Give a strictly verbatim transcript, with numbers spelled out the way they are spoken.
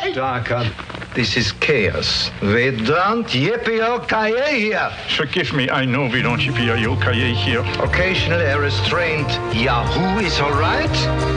Hey! Darker, this is chaos. We don't yippee-o-ki-yay here. Forgive me, I know we don't yippee-o-ki-yay here. Occasionally a restrained Yahoo is all right.